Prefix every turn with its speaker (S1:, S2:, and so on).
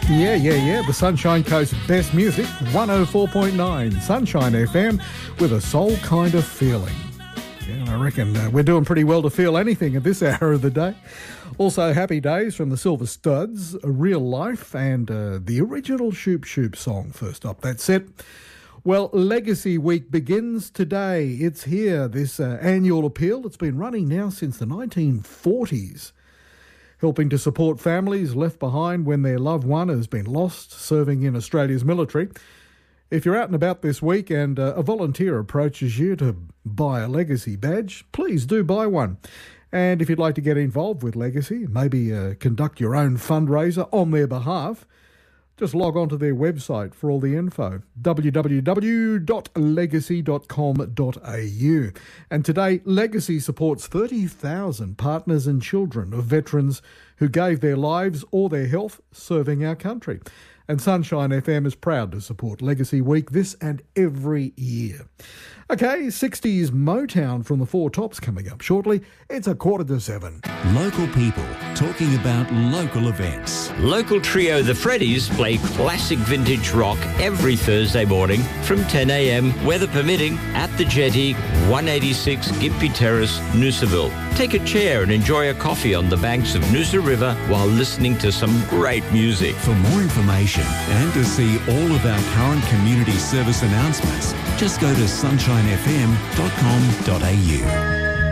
S1: Yeah. The Sunshine Coast's best music, 104.9 Sunshine FM, with a soul kind of feeling. Yeah, I reckon we're doing pretty well to feel anything at this hour of the day. Also, happy days from the Silver Studs, Real Life, and the original Shoop Shoop song first up. That's it. Well, Legacy Week begins today. It's here, this annual appeal. It's been running now since the 1940s. Helping to support families left behind when their loved one has been lost serving in Australia's military. If you're out and about this week and a volunteer approaches you to buy a Legacy badge, please do buy one. And if you'd like to get involved with Legacy, maybe conduct your own fundraiser on their behalf, just log on to their website for all the info, www.legacy.com.au. And today, Legacy supports 30,000 partners and children of veterans who gave their lives or their health serving our country. And Sunshine FM is proud to support Legacy Week this and every year. Okay, 60s Motown from the Four Tops coming up shortly. It's 7:15.
S2: Local people talking about local events.
S3: Local trio The Freddies play classic vintage rock every Thursday morning from 10 a.m, weather permitting, at the Jetty, 186 Gympie Terrace, Noosaville. Take a chair and enjoy a coffee on the banks of Noosa River while listening to some great music.
S2: For more information and to see all of our current community service announcements, just go to sunshinefm.com.au.